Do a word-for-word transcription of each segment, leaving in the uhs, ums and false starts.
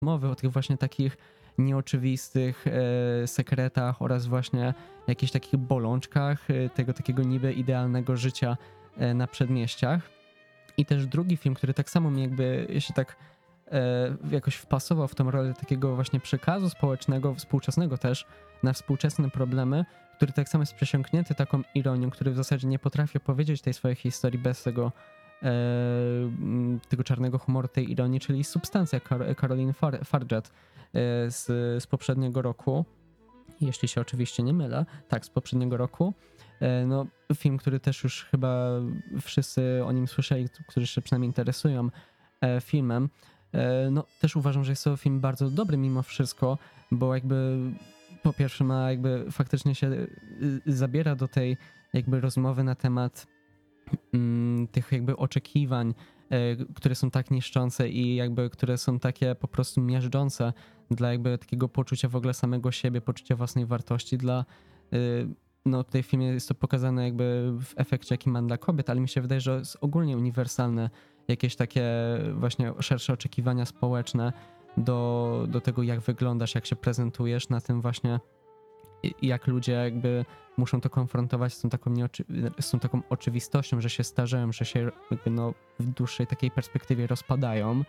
mowy o tych właśnie takich nieoczywistych e, sekretach oraz właśnie jakichś takich bolączkach e, tego takiego niby idealnego życia e, na przedmieściach. I też drugi film, który tak samo mi jakby się tak e, jakoś wpasował w tą rolę takiego właśnie przekazu społecznego, współczesnego też, na współczesne problemy, który tak samo jest przesiąknięty taką ironią, który w zasadzie nie potrafi opowiedzieć tej swojej historii bez tego e, tego czarnego humoru, tej ironii, czyli Substancja Kar- Caroline Far- Farragut e, z, z poprzedniego roku, jeśli się oczywiście nie mylę, tak, z poprzedniego roku. E, no, film, który też już chyba wszyscy o nim słyszeli, którzy się przynajmniej interesują e, filmem. E, no, też uważam, że jest to film bardzo dobry mimo wszystko, bo jakby po pierwsze ma jakby faktycznie się y, zabiera do tej jakby rozmowy na temat mm, tych jakby oczekiwań, y, które są tak niszczące i jakby które są takie po prostu miażdżące dla jakby takiego poczucia w ogóle samego siebie, poczucia własnej wartości dla y, no tutaj w filmie jest to pokazane jakby w efekcie, jaki ma dla kobiet, ale mi się wydaje, że jest ogólnie uniwersalne jakieś takie właśnie szersze oczekiwania społeczne do, do tego, jak wyglądasz, jak się prezentujesz, na tym właśnie, jak ludzie jakby muszą to konfrontować z tą taką, nieoczy- z tą taką oczywistością, że się starzeją, że się jakby no w dłuższej takiej perspektywie rozpadają.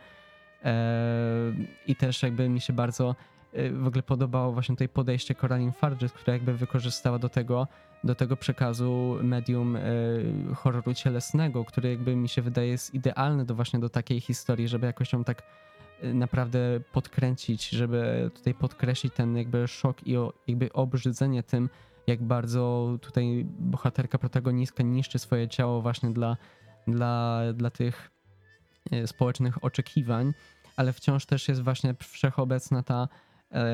Eee, I też jakby mi się bardzo e, w ogóle podobało właśnie tutaj podejście Caroline Farragut, która jakby wykorzystała do tego, do tego przekazu medium e, horroru cielesnego, który jakby mi się wydaje jest idealny do właśnie do takiej historii, żeby jakoś ją tak naprawdę podkręcić, żeby tutaj podkreślić ten jakby szok i o, jakby obrzydzenie tym, jak bardzo tutaj bohaterka, protagonistka niszczy swoje ciało właśnie dla, dla, dla tych e, społecznych oczekiwań, ale wciąż też jest właśnie wszechobecna ta, e,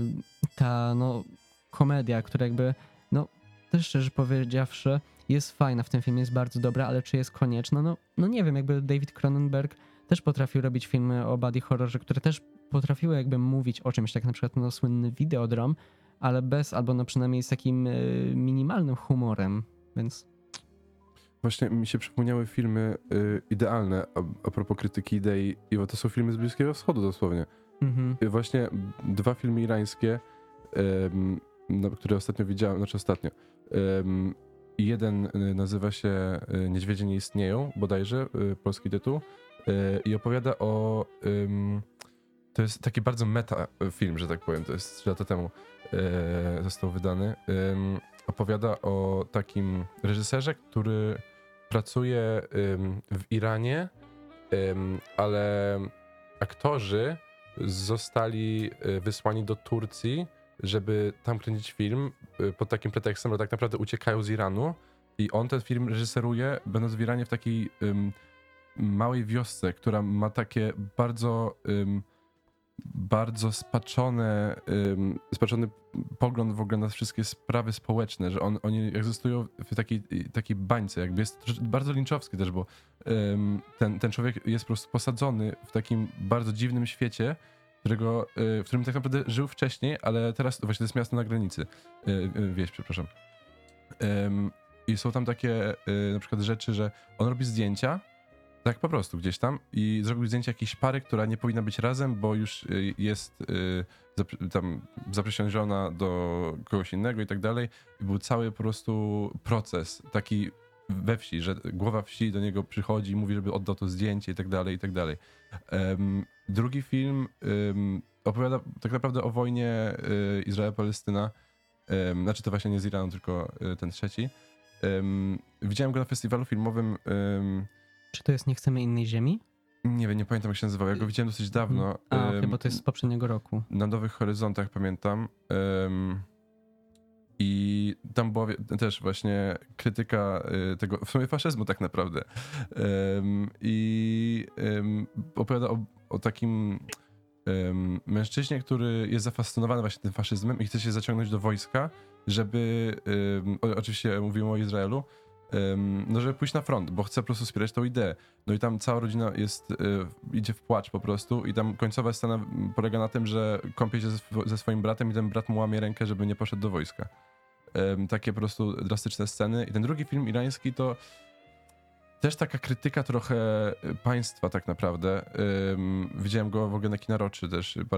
ta no, komedia, która jakby, no też szczerze powiedziawszy, jest fajna w tym filmie, jest bardzo dobra, ale czy jest konieczna? No, no nie wiem, jakby David Cronenberg też potrafił robić filmy o body horrorze, które też potrafiły jakby mówić o czymś, tak na przykład no, słynny Videodrom, ale bez, albo no przynajmniej z takim y, minimalnym humorem, więc... Właśnie mi się przypomniały filmy y, idealne a, a propos krytyki idei, i to są filmy z Bliskiego Wschodu dosłownie. Mhm. Y, właśnie dwa filmy irańskie, ym, no, które ostatnio widziałem, znaczy ostatnio. Ym, jeden y, nazywa się y, Niedźwiedzie nie istnieją, bodajże, y, polski tytuł, y, i opowiada o... Ym, to jest taki bardzo meta film, że tak powiem, to jest trzy lata temu y, został wydany. Ym, opowiada o takim reżyserze, który pracuje ym, w Iranie, ym, ale aktorzy zostali y, wysłani do Turcji, żeby tam kręcić film y, pod takim pretekstem, że tak naprawdę uciekają z Iranu, i on ten film reżyseruje, będąc w Iranie w takiej ym, małej wiosce, która ma takie bardzo ym, bardzo spaczone, ym, spaczony pogląd w ogóle na wszystkie sprawy społeczne, że on, oni egzystują w takiej, takiej bańce, jakby jest trosz- bardzo linczowski też, bo ym, ten, ten człowiek jest po prostu posadzony w takim bardzo dziwnym świecie, którego, y, w którym tak naprawdę żył wcześniej, ale teraz właśnie to jest miasto na granicy, y, y, wieś, przepraszam. Ym, I są tam takie y, na przykład rzeczy, że on robi zdjęcia, tak po prostu gdzieś tam, i zrobił zdjęcie jakiejś pary, która nie powinna być razem, bo już y, jest y, zap- tam zaprzysiężona do kogoś innego i tak dalej. I był cały po prostu proces taki we wsi, że głowa wsi do niego przychodzi i mówi, żeby oddał to zdjęcie i tak dalej, i tak dalej. Um, drugi film um, opowiada tak naprawdę o wojnie y, Izrael-Palestyna. Um, znaczy to właśnie nie z Iranu, tylko y, ten trzeci. Um, widziałem go na festiwalu filmowym. Um, Czy to jest Nie chcemy innej ziemi? Nie wiem, nie pamiętam jak się nazywał. Ja go widziałem dosyć dawno. A, okej, em, bo to jest z poprzedniego roku. Na Nowych Horyzontach pamiętam. Em, I tam była wie- też właśnie krytyka y, tego, w sumie faszyzmu tak naprawdę. Em, I em, opowiada o, o takim em, mężczyźnie, który jest zafascynowany właśnie tym faszyzmem i chce się zaciągnąć do wojska, żeby, em, o, oczywiście mówimy o Izraelu, em, no żeby pójść na front, bo chce po prostu wspierać tą ideę. No i tam cała rodzina jest, y, idzie w płacz po prostu, i tam końcowa scena polega na tym, że kąpie się ze, sw- ze swoim bratem i ten brat mu łamie rękę, żeby nie poszedł do wojska. Em, takie po prostu drastyczne sceny. I ten drugi film irański to też taka krytyka trochę państwa tak naprawdę. Ym, widziałem go w ogóle na Kina Roczy też